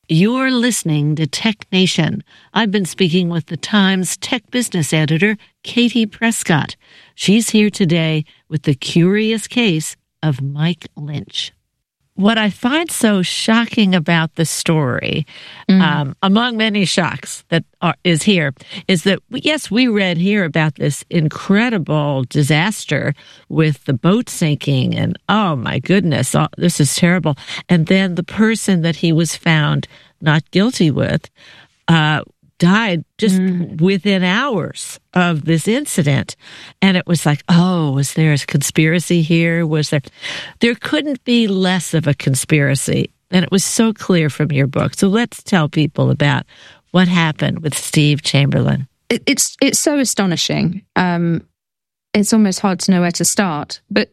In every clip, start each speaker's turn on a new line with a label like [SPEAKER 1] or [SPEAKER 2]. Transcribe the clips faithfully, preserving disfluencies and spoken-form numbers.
[SPEAKER 1] You're listening to Tech Nation. I've been speaking with the Times tech business editor, Katie Prescott. She's here today with the curious case of Mike Lynch. What I find so shocking about the story, mm. um, among many shocks that are, is here, is that, yes, we read here about this incredible disaster with the boat sinking, and oh my goodness, oh, this is terrible. And then the person that he was found not guilty with uh, died just mm. within hours of this incident. And it was like, oh, was there a conspiracy here? Was there? There couldn't be less of a conspiracy. And it was so clear from your book. So let's tell people about what happened with Steve Chamberlain.
[SPEAKER 2] It, it's it's so astonishing. Um, it's almost hard to know where to start. But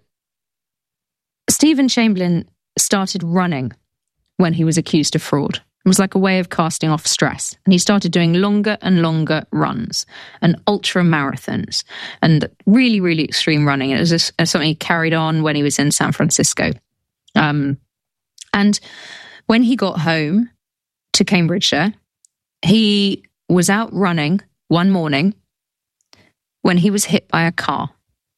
[SPEAKER 2] Stephen Chamberlain started running when he was accused of fraud. It was like a way of casting off stress. And he started doing longer and longer runs and ultra marathons and really, really extreme running. It was just something he carried on when he was in San Francisco. Um, and when he got home to Cambridgeshire, he was out running one morning when he was hit by a car.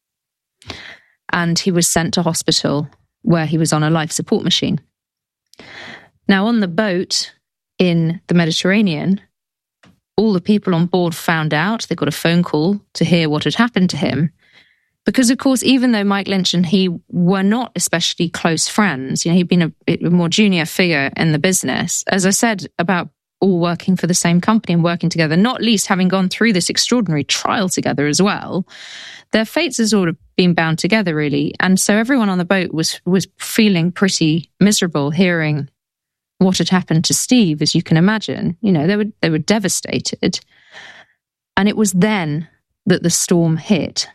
[SPEAKER 2] And he was sent to hospital where he was on a life support machine. Now, on the boat in the Mediterranean, all the people on board found out. They got a phone call to hear what had happened to him. Because, of course, even though Mike Lynch and he were not especially close friends, you know, he'd been a, a more junior figure in the business, as I said, about all working for the same company and working together, not least having gone through this extraordinary trial together as well, their fates had sort of been bound together, really. And so everyone on the boat was was feeling pretty miserable hearing what had happened to Steve, as you can imagine. You know, they were they were devastated. And it was then that the storm hit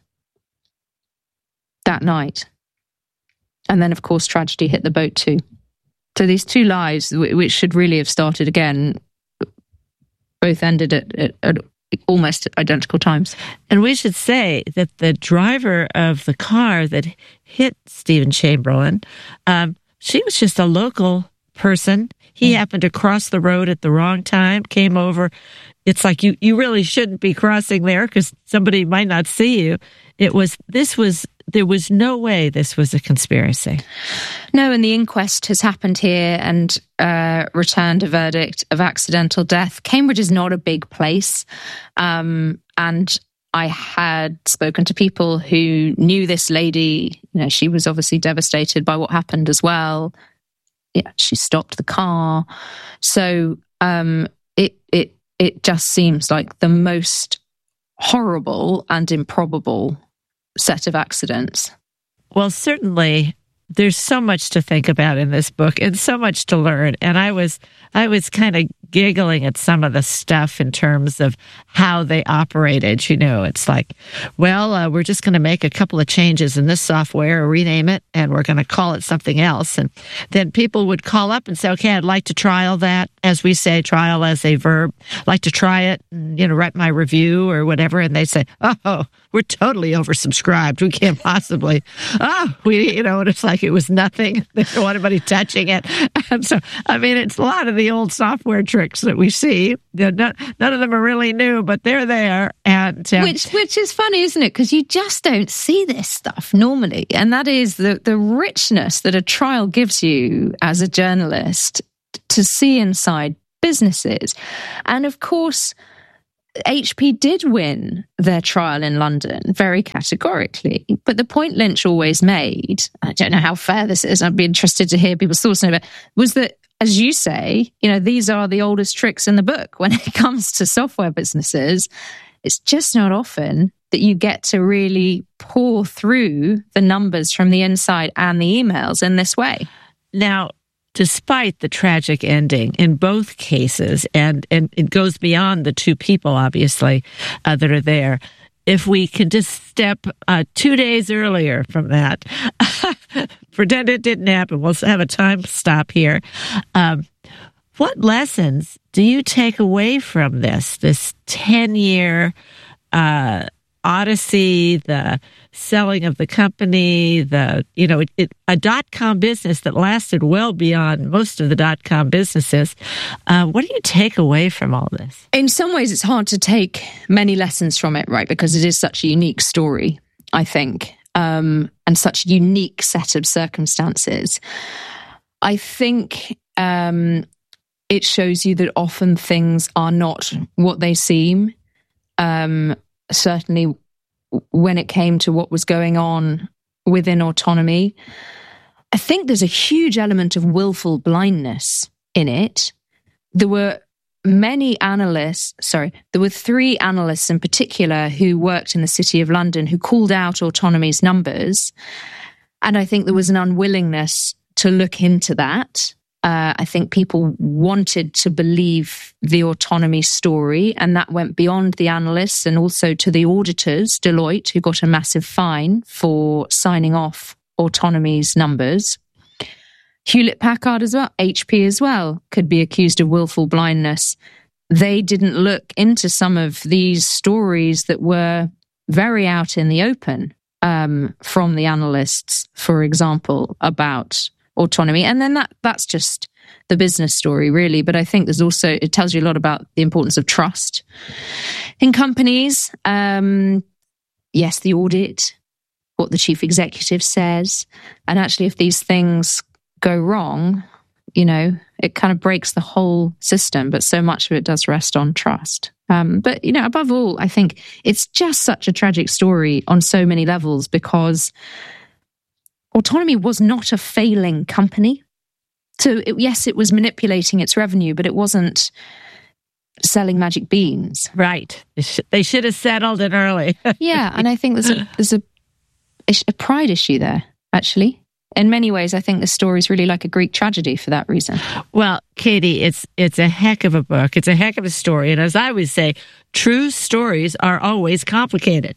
[SPEAKER 2] that night. And then, of course, tragedy hit the boat too. So these two lives, which should really have started again, both ended at, at, at almost identical times.
[SPEAKER 1] And we should say that the driver of the car that hit Stephen Chamberlain, um, she was just a local person. He happened to cross the road at the wrong time, came over. It's like you, you really shouldn't be crossing there because somebody might not see you. It was, this was, there was no way this was a conspiracy.
[SPEAKER 2] No, and the inquest has happened here and uh, returned a verdict of accidental death. Cambridge is not a big place. Um, and I had spoken to people who knew this lady. You know, she was obviously devastated by what happened as well. Yeah, she stopped the car. So um, it it it just seems like the most horrible and improbable set of accidents.
[SPEAKER 1] Well, certainly there's so much to think about in this book and so much to learn. And I was I was kind of giggling at some of the stuff in terms of how they operated. You know, it's like, well, uh, we're just going to make a couple of changes in this software, or rename it, and we're going to call it something else. And then people would call up and say, okay, I'd like to trial that. As we say, trial as a verb, like to try it, and, you know, write my review or whatever. And they say, oh, we're totally oversubscribed. We can't possibly. Oh, we, you know, and it's like it was nothing. They don't want anybody touching it. And so, I mean, it's a lot of the old software tricks that we see. None, none of them are really new, but they're there. And um,
[SPEAKER 2] which which is funny, isn't it? Because you just don't see this stuff normally. And that is the, the richness that a trial gives you as a journalist to see inside businesses. And of course, H P did win their trial in London very categorically. But the point Lynch always made, I don't know how fair this is, I'd be interested to hear people's thoughts on it, was that, as you say, you know, these are the oldest tricks in the book when it comes to software businesses. It's just not often that you get to really pour through the numbers from the inside and the emails in this way.
[SPEAKER 1] Now, despite the tragic ending in both cases, and, and it goes beyond the two people, obviously, uh, that are there, if we can just step uh, two days earlier from that, pretend it didn't happen, we'll have a time stop here. Um, what lessons do you take away from this, this ten-year uh, odyssey, the selling of the company, the, you know, it, it, a dot-com business that lasted well beyond most of the dot-com businesses. Uh, what do you take away from all this?
[SPEAKER 2] In some ways, it's hard to take many lessons from it, right? Because it is such a unique story, I think, um, and such a unique set of circumstances. I think um, it shows you that often things are not what they seem. Um, certainly when it came to what was going on within autonomy, I think there's a huge element of willful blindness in it. There were many analysts, sorry, there were three analysts in particular who worked in the City of London who called out autonomy's numbers. And I think there was an unwillingness to look into that. Uh, I think people wanted to believe the autonomy story, and that went beyond the analysts and also to the auditors, Deloitte, who got a massive fine for signing off autonomy's numbers. Hewlett-Packard as well, H P as well, could be accused of willful blindness. They didn't look into some of these stories that were very out in the open um, from the analysts, for example, about autonomy. And then that that's just the business story, really. But I think there's also, it tells you a lot about the importance of trust in companies. Um, yes, the audit, what the chief executive says. And actually, if these things go wrong, you know, it kind of breaks the whole system. But so much of it does rest on trust. Um, but, you know, above all, I think it's just such a tragic story on so many levels, because autonomy was not a failing company. So, it, yes, it was manipulating its revenue, but it wasn't selling magic beans.
[SPEAKER 1] Right. They, sh- they should have settled it early.
[SPEAKER 2] Yeah, and I think there's a, there's a, a pride issue there, actually. In many ways, I think the story is really like a Greek tragedy for that reason.
[SPEAKER 1] Well, Katie, it's it's a heck of a book. It's a heck of a story. And as I always say, true stories are always complicated.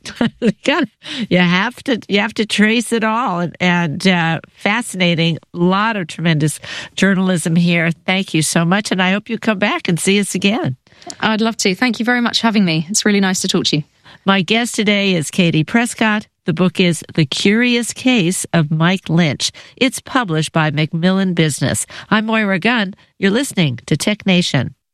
[SPEAKER 1] you have to you have to trace it all. And, and uh, fascinating. A lot of tremendous journalism here. Thank you so much. And I hope you come back and see us again.
[SPEAKER 2] I'd love to. Thank you very much for having me. It's really nice to talk to you.
[SPEAKER 1] My guest today is Katie Prescott. The book is The Curious Case of Mike Lynch. It's published by Macmillan Business. I'm Moira Gunn. You're listening to Tech Nation.